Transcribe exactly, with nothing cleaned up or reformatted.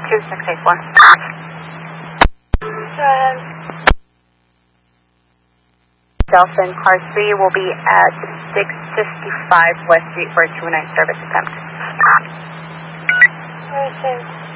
two six eight four. Go ahead. Delphin car three will be at six fifty-five West Street for a two night service attempt. Where is it?